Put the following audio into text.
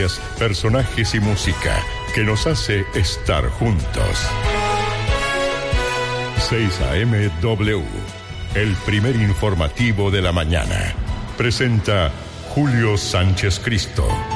historias, personajes y música que nos hace estar juntos. 6 AM W, el primer informativo de la mañana. Presenta Julio Sánchez Cristo.